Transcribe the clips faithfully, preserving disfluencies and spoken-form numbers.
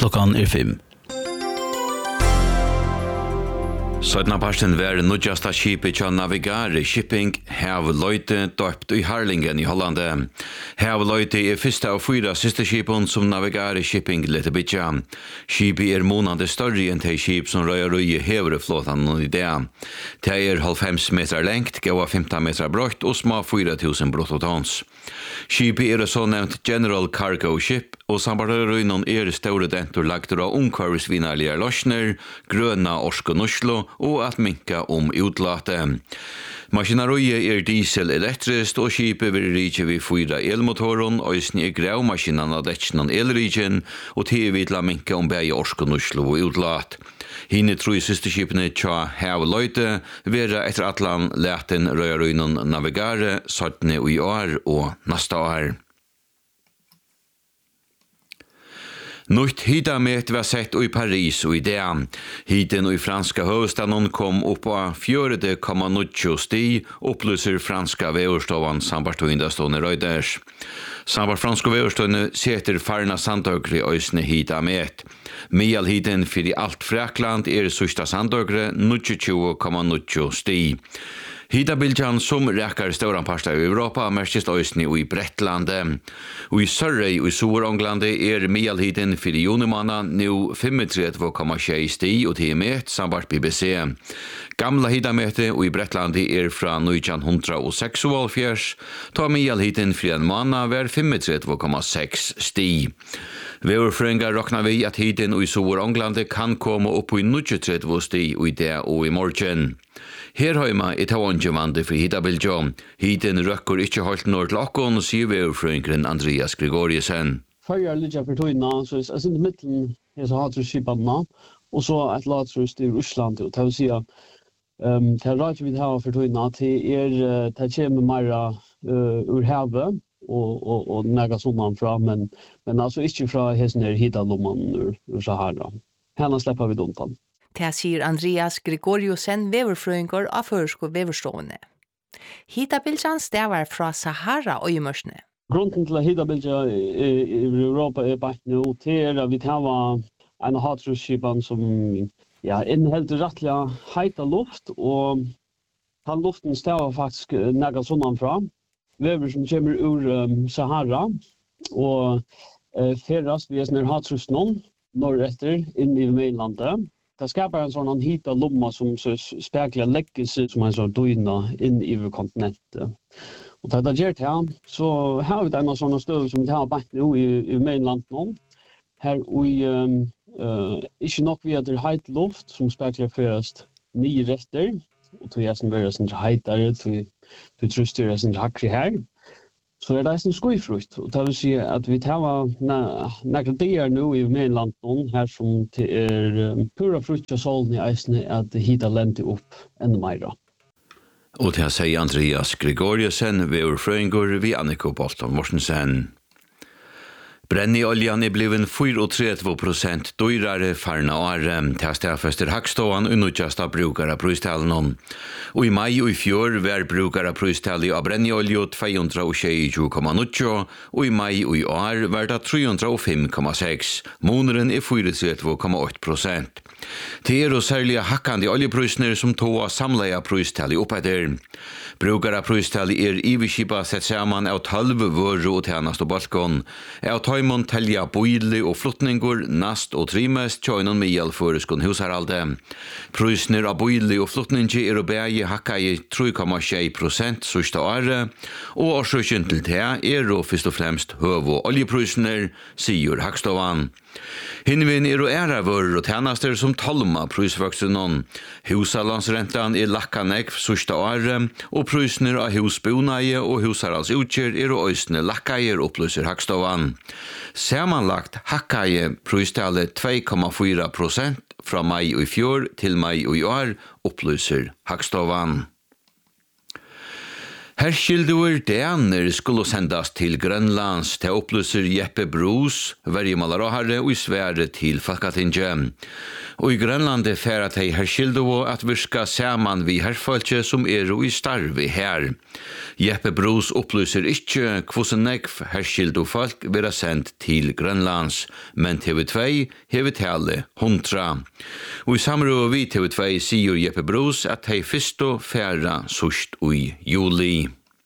Klockan är fem. Sødna parsten var nødjasta skipet til Navigare Shipping Havløyte døpt i Harlingen i Hollande. Havløyte er første av fyra siste skipen som Navigare Shipping lette bytja. Skipet er månande større enn de skip som røyer i hevreflåtan i det. Det er halvfems meter lengt, gav femton meter brøtt og små fyra tusen bruttotons. Skipet er så nevnt General Cargo Ship, og samarbeidsrøynen er store dentor lagt av omkvarvisvinnerlige løsner, grønne orsk og nuslo, og at minka om utlate. Maskineriet er diesel-elektrisk, og skipet vil rike ved fyra elmotoren, og i er gravmaskinen av dekken elriken, og til vil la minka om begge orsk og nuslo og utlat. Hine tror systerskipene tja Havløyte vera etter atlan leten røyarøynen Navigare, syttende i år og neste år. Nytt hidamet var sett i Paris og i det. Hiden i franska hovedstaden kom opp av fjorda komma nio sti, opplyser franska veverstovan sambartøyndastående Reuters. Sambar franska veverstående seter farna sandøgre øysne hidamet. Medelhiden for i alt Frakland er sørsta sandøgre nio komma nio sti. Hidabiljan som räkar stora parter i Europa märkes ösni och i Brettlande. Och i Surrey och i Soronglande är medelhiden för junimanna nu femogtrettio komma sex sti och till med sambart B B C. Gamla hidamete och i Brettlande är från nittonhundrasextiosex, ta medelhiden för en månad var femogtrettio komma sex sti. Veverfrøyngar råknar vi at hiden og i Soronglande kan komme opp i nittiotrettio sti og i det og i morgen. Her heima er tavangevande for hidabiljo. Hiden røkker ikke holdt når til okkon, sier veverfrøyngren Andreas Gregoriusen. Førjar ligger for tøyna, så er det i midten er så hatrusskipanna, og så et latrust i Russland, og det vil si at um, det er rart vi har for tøyna, det er det kommer mer uh, ur havet, og, og, og nægga sånn fra, men, men altså ikke fra hesten her hidalomman ur, ur Sahara. Henne slipper vi duntan. Det sier Andreas Gregoriusen, veverfrøyngur av føresko veverstående. Hidabiljan stavar fra Sahara og i mørsne. Grunden til at hidabilja i Europa er bare nå til at vi tar en hatrusskipan som ja, inneholder rettelig heita luft, og den luften stavar faktisk nægga sånn fra. Vever som kommer ur um, Sahara, og uh, ferrast vi er sånn hatrusten norretter inn i mainlandet. Det skapar en sånn hita lomma som så spekler legger seg som en sånn dyna inn i kontinentet. Og til det gjør det her, så har vi denne sånne støv som vi har bært nå i, i mainlandet nå. Her og um, uh, ikke nok vi har heit luft som spekler først nye retter, og til jeg som være sånn heitere, til du truster det sånn hakri her. Så er det sånn skuifrukt, og det vil si at vi tar noen dier nå i mainlandet her som er um, pura frukt og solen i eisene at hita lente opp enda mer. Og til å si Andreas Gregoriusen, veverfrøyngur vi Annika Bolton Mortensen. Brennioljan er bliven trettio prosent dyrare farna åre, til stedfester Hakståan og nødjasta brukare prøystalen. Og i mai og i fjør var brukare prøystali av brennioljo tvåhundratjugosju komma nio, og i mai og i år var det trehundrafem komma sex. Måneren er trettio komma åtta prosent. Det er og særlig hakkande oljeprøysner som tåa samleia prøystali oppetter. Brukare prøystali er iverskipa sett saman av tolv våru og tjenast og balkon. Av tøymon telja boili og flutningur, nast og trimest tjøynon mial føreskon husharalde. Prøysner av boili og flutningi er og bægi hakka i tre komma sex prosent sørste åre, og årsøkjen til det er og først og fremst høv og oljeprøysner, sier Hakstovan. Hinvin er og æra våru og tjenester som tolma prøysvøksenon. Husalandsrentan er lakka negv sørste åre, og prøysner av husbonaie og husarals utgjør er og øysne lakkaier, opplyser Hakstovan. Samanlagt hakkaie prøystallet två komma fyra prosent fra mai og i fjør til mai og i år, opplyser Hakstovan. Herskildur Daner skulle sendas til Grønlands til opplyser Jeppe Brus, vergemalarahare og i Sverige til Falkatinge. Og i Grønland er færa til herskildur at virka saman vi herfolket som er i starvi her. Jeppe Brus opplyser ikkje hvordan nekv herskildur folk vera sendt til Grønlands, men T V to hever tale hundra. Og i samråd vi T V to sier Jeppe Brus at hei fyrsto færa sust i juli.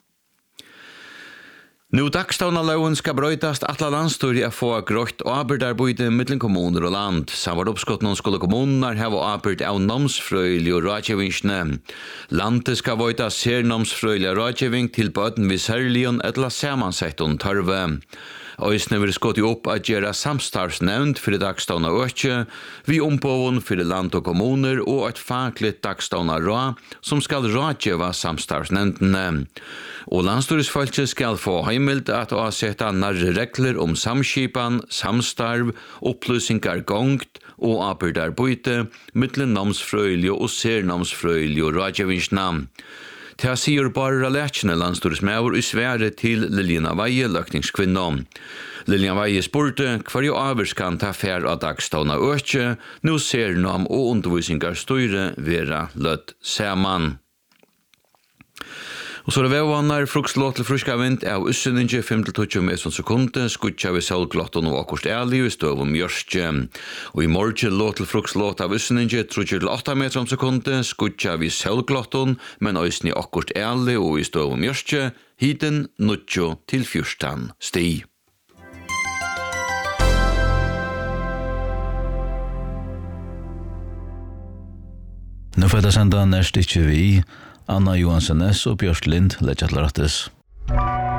Nu dagstavnalauen skal brøytast atla landstur a få grått og arbeidarbeide mellom kommuner og land. Samvar oppskottene skulle kommuner hava arbeid av namsfrøylig og rådgjevingsne. Landet skal vøyta sernamsfrøylig og rådgjeving til bøten vi særligen etla samansetton tarve. Øysene vil skått opp at gjøre samstarvsnevnt for dagstavna økje, vi ombåen for land og kommuner og et fagligt dagstavna råd som skal rådgjeva samstarvsnevntene. Og landstyresfolket skal få heimild at avsette nærre regler om samskipan, samstarv, opplysningar gongt og arbeidarbeide mittel namsfrøylig og sernamsfrøylig og rådgjevingsnamn. Til sier bare lætsjene landstyresmæver i Sverige til Liljana Veie, løkningskvinna. Liljana Veie spurte hver jo averskan ta fær av dagstavna økje, nå ser nam og undervisningar styre vera løtt saman. Og så er det vevvannar, frukslåt til friska vind av ussendinge fem til tjue meter sekunde, skutja vi selvglotton og akkurst ærlig i støv om jørstje. Og i morgen låt til frukslåt av ussendinge trutje til åtta meter sekunde, skutja vi selvglotton, men òsni akkurst ærlig og i støv om jørstje, hiten nutjo til fyrstan sti. Nå får jeg senda nærst ikke vi, Anna Johansen S. og Bjørst Lind, Lettjatlarattis.